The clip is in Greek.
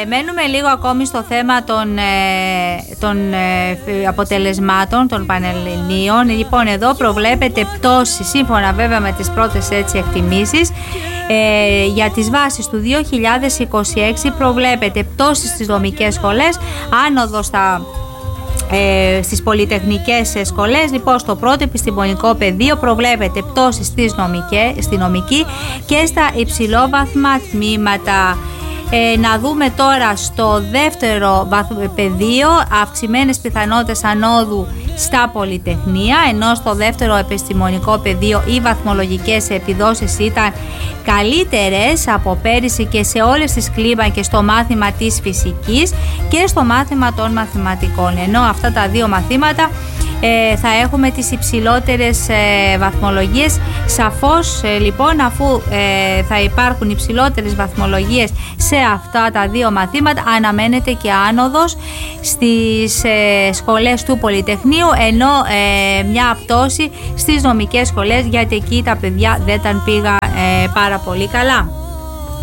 Μένουμε λίγο ακόμη στο θέμα των αποτελεσμάτων των Πανελληνίων. Λοιπόν, εδώ προβλέπεται πτώση, σύμφωνα βέβαια με τις πρώτες εκτιμήσεις, για τις βάσεις του 2026 προβλέπεται πτώση στις δομικές σχολές, άνοδο στις πολυτεχνικές σχολές. Λοιπόν, στο πρώτο επιστημονικό πεδίο προβλέπεται πτώση στη νομική και στα υψηλόβαθμα τμήματα. Να δούμε τώρα στο δεύτερο πεδίο αυξημένες πιθανότητες ανόδου στα πολυτεχνία, ενώ στο δεύτερο επιστημονικό πεδίο οι βαθμολογικές επιδόσεις ήταν καλύτερες από πέρυσι και σε όλες τις κλίμακες, στο μάθημα της φυσικής και στο μάθημα των μαθηματικών, ενώ αυτά τα δύο μαθήματα θα έχουμε τις υψηλότερες βαθμολογίες. Σαφώς λοιπόν, αφού θα υπάρχουν υψηλότερες βαθμολογίες σε αυτά τα δύο μαθήματα, αναμένεται και άνοδος στις σχολές του Πολυτεχνείου, ενώ μια πτώση στις νομικές σχολές, γιατί εκεί τα παιδιά δεν τα πήγαν πάρα πολύ καλά.